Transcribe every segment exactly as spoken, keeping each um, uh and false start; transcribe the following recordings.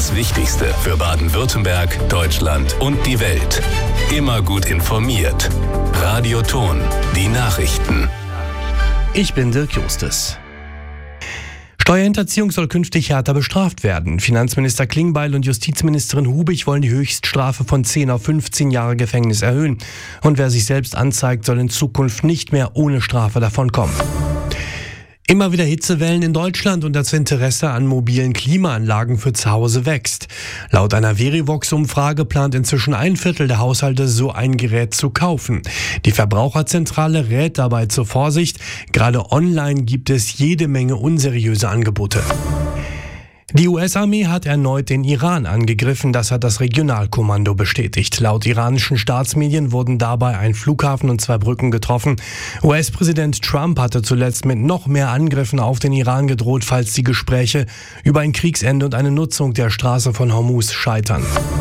Das Wichtigste für Baden-Württemberg, Deutschland und die Welt. Immer gut informiert. Radio Ton, die Nachrichten. Ich bin Dirk Justus. Steuerhinterziehung soll künftig härter bestraft werden. Finanzminister Klingbeil und Justizministerin Hubig wollen die Höchststrafe von zehn auf fünfzehn Jahre Gefängnis erhöhen. Und wer sich selbst anzeigt, soll in Zukunft nicht mehr ohne Strafe davonkommen. Immer wieder Hitzewellen in Deutschland und das Interesse an mobilen Klimaanlagen für zu Hause wächst. Laut einer Verivox-Umfrage plant inzwischen ein Viertel der Haushalte, so ein Gerät zu kaufen. Die Verbraucherzentrale rät dabei zur Vorsicht. Gerade online gibt es jede Menge unseriöse Angebote. Die U S-Armee hat erneut den Iran angegriffen, das hat das Regionalkommando bestätigt. Laut iranischen Staatsmedien wurden dabei ein Flughafen und zwei Brücken getroffen. U S-Präsident Trump hatte zuletzt mit noch mehr Angriffen auf den Iran gedroht, falls die Gespräche über ein Kriegsende und eine Nutzung der Straße von Hormuz scheitern.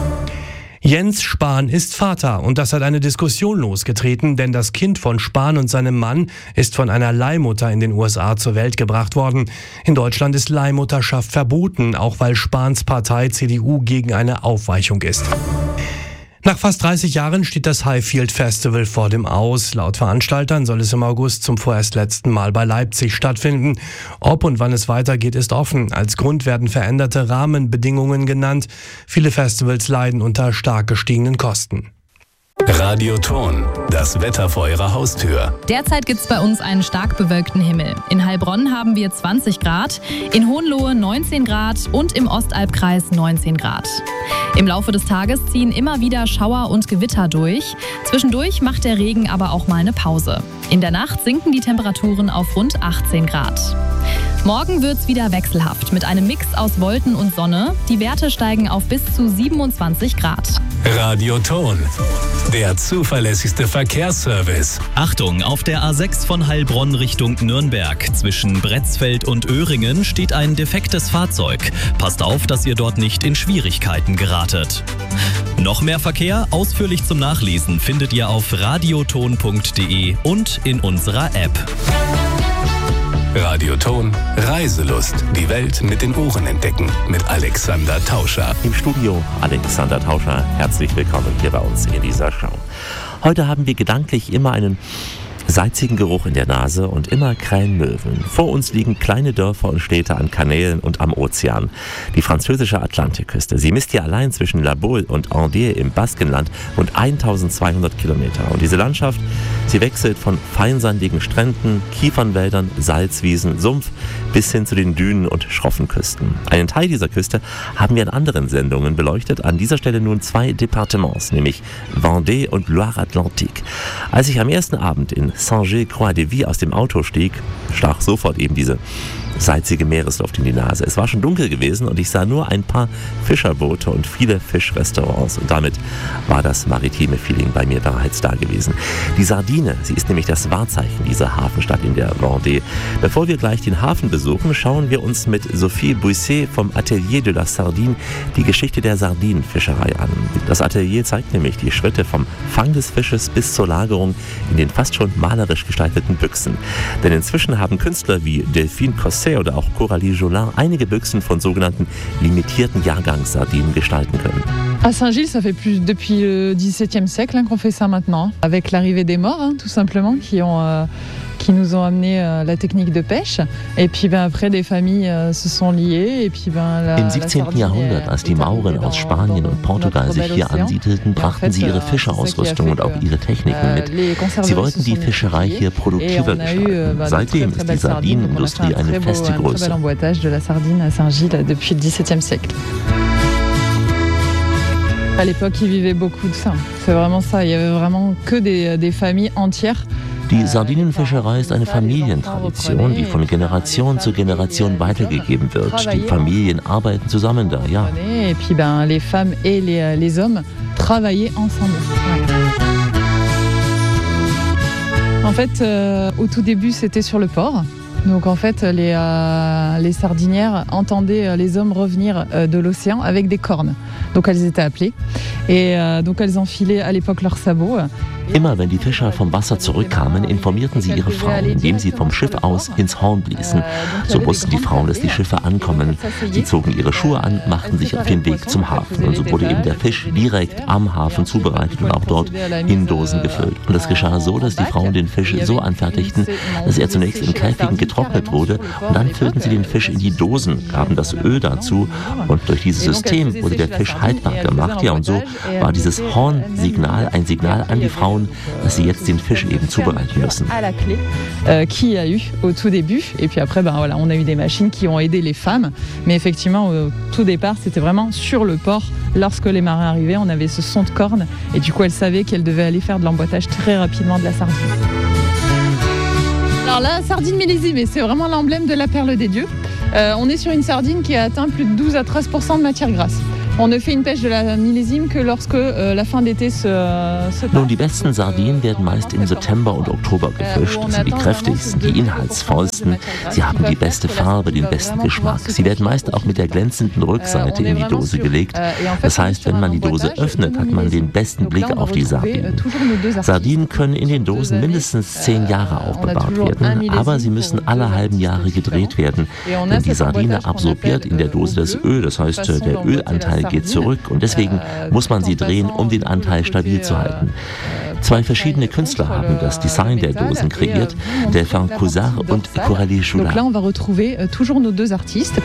Jens Spahn ist Vater und das hat eine Diskussion losgetreten, denn das Kind von Spahn und seinem Mann ist von einer Leihmutter in den U S A zur Welt gebracht worden. In Deutschland ist Leihmutterschaft verboten, auch weil Spahns Partei C D U gegen eine Aufweichung ist. Nach fast dreißig Jahren steht das Highfield Festival vor dem Aus. Laut Veranstaltern soll es im August zum vorerst letzten Mal bei Leipzig stattfinden. Ob und wann es weitergeht, ist offen. Als Grund werden veränderte Rahmenbedingungen genannt. Viele Festivals leiden unter stark gestiegenen Kosten. Radio Ton, das Wetter vor Ihrer Haustür. Derzeit gibt es bei uns einen stark bewölkten Himmel. In Heilbronn haben wir zwanzig Grad, in Hohenlohe neunzehn Grad und im Ostalbkreis neunzehn Grad. Im Laufe des Tages ziehen immer wieder Schauer und Gewitter durch. Zwischendurch macht der Regen aber auch mal eine Pause. In der Nacht sinken die Temperaturen auf rund achtzehn Grad. Morgen wird's wieder wechselhaft mit einem Mix aus Wolken und Sonne. Die Werte steigen auf bis zu siebenundzwanzig Grad. Radio Ton, der zuverlässigste Verkehrsservice. Achtung, auf der A sechs von Heilbronn Richtung Nürnberg. Zwischen Bretzfeld und Öhringen steht ein defektes Fahrzeug. Passt auf, dass ihr dort nicht in Schwierigkeiten geratet. Noch mehr Verkehr, ausführlich zum Nachlesen, findet ihr auf radioton punkt de und in unserer App. Radio Ton, Reiselust. Die Welt mit den Ohren entdecken. Mit Alexander Tauscher. Im Studio Alexander Tauscher. Herzlich willkommen hier bei uns in dieser Show. Heute haben wir gedanklich immer einen salzigen Geruch in der Nase und immer Krähenmöwen. Vor uns liegen kleine Dörfer und Städte an Kanälen und am Ozean. Die französische Atlantikküste. Sie misst hier allein zwischen La Baule und Andier im Baskenland rund eintausendzweihundert Kilometer. Und diese Landschaft, sie wechselt von feinsandigen Stränden, Kiefernwäldern, Salzwiesen, Sumpf bis hin zu den Dünen und schroffen Küsten. Einen Teil dieser Küste haben wir in anderen Sendungen beleuchtet. An dieser Stelle nun zwei Departements, nämlich Vendée und Loire-Atlantique. Als ich am ersten Abend in Saint-Gé-Croix-de-Vie aus dem Auto stieg, stach sofort eben diese salzige Meeresluft in die Nase. Es war schon dunkel gewesen und ich sah nur ein paar Fischerboote und viele Fischrestaurants. Und damit war das maritime Feeling bei mir bereits da gewesen. Die Sardine, sie ist nämlich das Wahrzeichen dieser Hafenstadt in der Vendée. Bevor wir gleich den Hafen besuchen, schauen wir uns mit Sophie Buisset vom Atelier de la Sardine die Geschichte der Sardinenfischerei an. Das Atelier zeigt nämlich die Schritte vom Fang des Fisches bis zur Lagerung in den fast schon malerisch gestalteten Büchsen. Denn inzwischen haben Künstler wie Delphine Cosset oder auch Coralie Jolin einige Büchsen von sogenannten limitierten Jahrgangssardinen gestalten können. À Saint-Gilles, ça fait plus depuis le dix-septième siècle hein, qu'on fait ça maintenant, avec l'arrivée des Maures, hein, tout simplement, qui ont euh, qui nous ont amené euh, la technique de pêche. Et puis ben après, des familles euh, se sont liées. Et puis ben la, Im siebzehnten Jahrhundert, als die Mauren aus Spanien und Portugal sich hier ansiedelten, brachten sie ihre Fischerausrüstung und auch ihre Techniken mit. Sie wollten die Fischerei hier produktiver gestalten. Seitdem ist die Sardinenindustrie eine feste Größe. À l'époque, ils vivaient beaucoup de ça. C'est vraiment ça. Il y avait vraiment que des, des familles entières. Die Sardinenfischerei ist eine Familientradition, die von Generation zu Generation weitergegeben wird. Die Familien arbeiten zusammen da, ja. Et puis ben, les femmes et les, les hommes travaillaient ensemble. En fait, euh, au tout début, c'était sur le port. Donc en fait, les, euh, les sardinières entendaient les hommes revenir euh, de l'océan avec des cornes. Donc elles étaient appelées. Et euh, donc elles enfilaient à l'époque leurs sabots. Immer wenn die Fischer vom Wasser zurückkamen, informierten sie ihre Frauen, indem sie vom Schiff aus ins Horn bliesen. So wussten die Frauen, dass die Schiffe ankommen. Sie zogen ihre Schuhe an, machten sich auf den Weg zum Hafen. Und so wurde eben der Fisch direkt am Hafen zubereitet und auch dort in Dosen gefüllt. Und das geschah so, dass die Frauen den Fisch so anfertigten, dass er zunächst in Käfigen getrocknet wurde und dann füllten sie den Fisch in die Dosen, gaben das Öl dazu und durch dieses System wurde der Fisch haltbar gemacht. Ja, und so war dieses Hornsignal ein Signal an die Frauen, dass sie jetzt den Fisch eben zubereiten müssen. Euh, qui a eu au tout début, et puis après ben voilà, on a eu des machines qui ont aidé les femmes, mais effectivement au tout départ c'était vraiment sur le port. Lorsque les marins arrivaient, on avait ce son de corne et du coup elles savaient qu'elles devaient aller faire de l'emboîtage très rapidement de la sardine. Alors la sardine millésimée, c'est vraiment l'emblème de la perle des dieux. Euh, on est sur une sardine qui a atteint plus de douze à treize pour cent de matière grasse. On ne fait une pêche de la millésime que lorsque euh, la fin d'été se, se Nun, die besten Sardinen werden meist im September und Oktober gefischt. Das sind die kräftigsten, die inhaltsvollsten. Sie haben die beste Farbe, den besten Geschmack. Sie werden meist auch mit der glänzenden Rückseite in die Dose gelegt. Das heißt, wenn man die Dose öffnet, hat man den besten Blick auf die Sardinen. Sardinen können in den Dosen mindestens zehn Jahre aufbewahrt werden, aber sie müssen alle halben Jahre gedreht werden, denn die Sardine absorbiert in der Dose das Öl. Das heißt, der Ölanteil geht zurück und deswegen muss man sie drehen, um den Anteil stabil zu halten. Zwei verschiedene Künstler haben das Design der Dosen kreiert, Delphin Coussard und Coralie Joulard. Donc là, on va retrouver toujours nos deux artistes.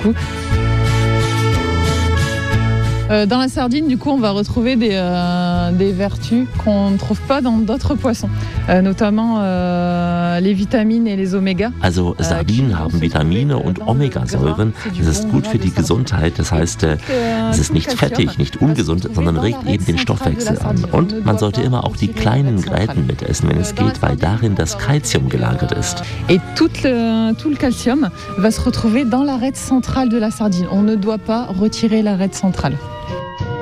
Dans la sardine, du coup, on va retrouver des, euh, des vertus qu'on ne trouve pas dans d'autres poissons, euh, notamment euh, les vitamines et les Oméga. Also Sardinen haben Vitamine und Omegasäuren. Das ist gut für die Gesundheit. Das heißt, es ist nicht fettig, nicht ungesund, sondern regt eben den Stoffwechsel an. Und man sollte immer auch die kleinen Gräten mitessen, wenn es geht, weil darin das Calcium gelagert ist. Et tout le, tout le calcium va se retrouver dans l'arête centrale de la sardine. On ne doit pas retirer l'arête centrale.